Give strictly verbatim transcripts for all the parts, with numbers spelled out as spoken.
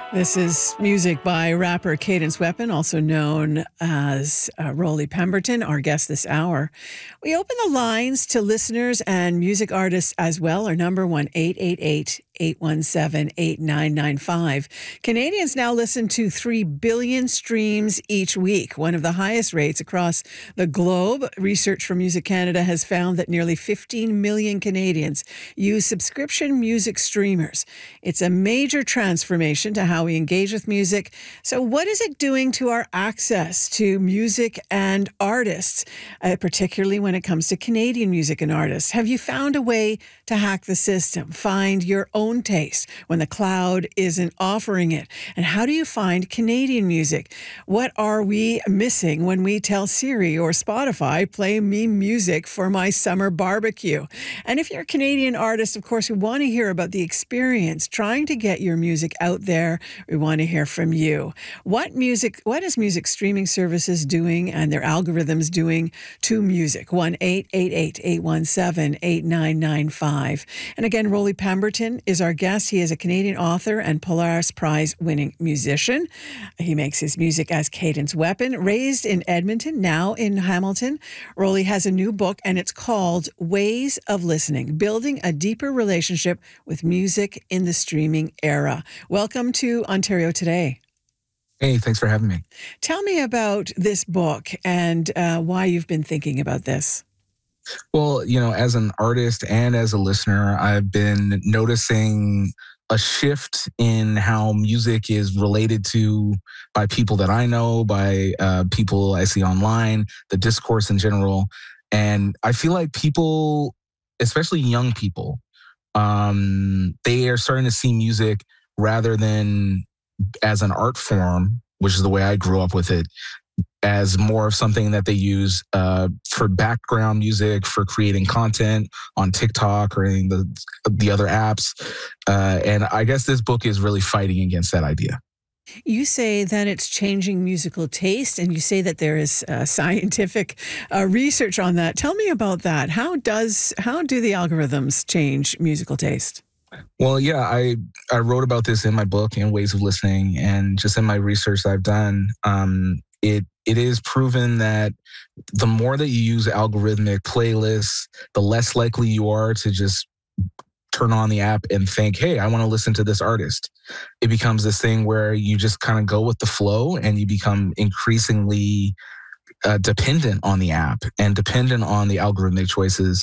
This is music by rapper Cadence Weapon, also known as uh, Rolly Pemberton, our guest this hour. We open the lines to listeners and music artists as well. Our number one eight eight eight, eight one seven, eight nine nine five. Canadians now listen to three billion streams each week, one of the highest rates across the globe. Research from Music Canada has found that nearly fifteen million Canadians use subscription music streamers. It's a major transformation to how we engage with music. So what is it doing to our access to music and artists, uh, particularly when it comes to Canadian music and artists? Have you found a way to hack the system, find your own taste when the cloud isn't offering it? And how do you find Canadian music? What are we missing when we tell Siri or Spotify, play me music for my summer barbecue? And if you're a Canadian artist, of course, we want to hear about the experience trying to get your music out there. We want to hear from you. What music, what is music streaming services doing and their algorithms doing to music? one eight eight eight, eight one seven, eight nine nine five. And again, Rolly Pemberton is our guest. He is a Canadian author and Polaris Prize winning musician. He makes his music as Cadence Weapon. Raised in Edmonton, now in Hamilton, Rolly has a new book and it's called Ways of Listening, Building a Deeper Relationship with Music in the Streaming Era. Welcome to Ontario Today. Hey, thanks for having me. Tell me about this book and uh, why you've been thinking about this. Well, you know, as an artist and as a listener, I've been noticing a shift in how music is related to by people that I know, by uh, people I see online, the discourse in general. And I feel like people, especially young people, um, they are starting to see music rather than as an art form, which is the way I grew up with it, as more of something that they use uh, for background music, for creating content on TikTok or any of the, the other apps. Uh, and I guess this book is really fighting against that idea. You say that it's changing musical taste, and you say that there is uh, scientific uh, research on that. Tell me about that. How does how do the algorithms change musical taste? Well, yeah, I, I wrote about this in my book, in Ways of Listening, and just in my research that I've done, um, it it is proven that the more that you use algorithmic playlists, the less likely you are to just turn on the app and think, hey, I want to listen to this artist. It becomes this thing where you just kind of go with the flow and you become increasingly uh, dependent on the app and dependent on the algorithmic choices.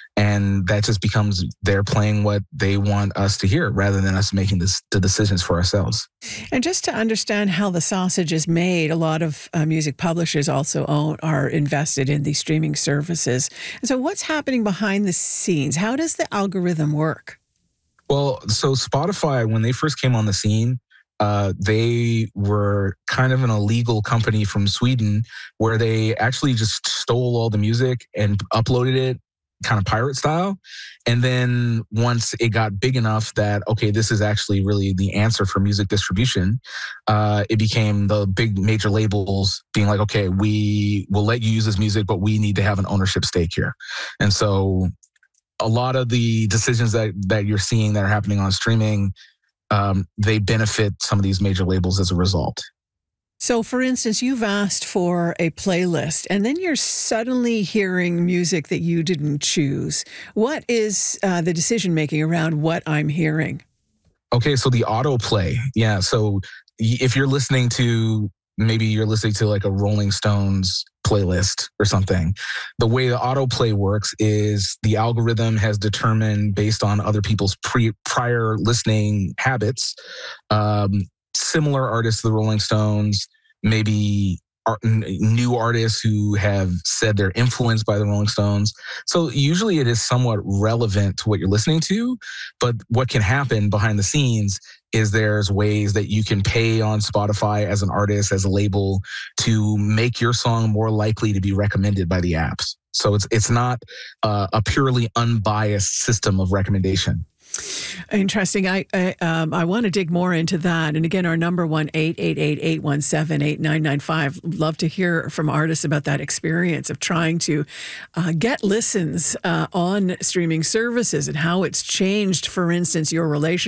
And that just becomes they're playing what they want us to hear rather than us making this, the decisions for ourselves. And just to understand how the sausage is made, a lot of uh, music publishers also own, are invested in these streaming services. And so what's happening behind the scenes? How does the algorithm work? Well, so Spotify, when they first came on the scene, Uh, they were kind of an illegal company from Sweden where they actually just stole all the music and uploaded it kind of pirate style. And then once it got big enough that, okay, this is actually really the answer for music distribution, uh, it became the big major labels being like, okay, we will let you use this music, but we need to have an ownership stake here. And so a lot of the decisions that, that you're seeing that are happening on streaming, Um, they benefit some of these major labels as a result. So, for instance, you've asked for a playlist, and then you're suddenly hearing music that you didn't choose. What is uh, the decision-making around what I'm hearing? Okay, so the autoplay. Yeah, so if you're listening to, maybe you're listening to like a Rolling Stones playlist or something, the way the autoplay works is the algorithm has determined based on other people's pre, prior listening habits, um, similar artists to the Rolling Stones, maybe art, new artists who have said they're influenced by the Rolling Stones. So usually it is somewhat relevant to what you're listening to, but what can happen behind the scenes is there's ways that you can pay on Spotify as an artist, as a label, to make your song more likely to be recommended by the apps. So it's it's not uh, a purely unbiased system of recommendation. Interesting. I I, um, I want to dig more into that. And again, our number one eight eight eight, eight one seven, eight nine nine five. Love to hear from artists about that experience of trying to uh, get listens uh, on streaming services and how it's changed, for instance, your relationship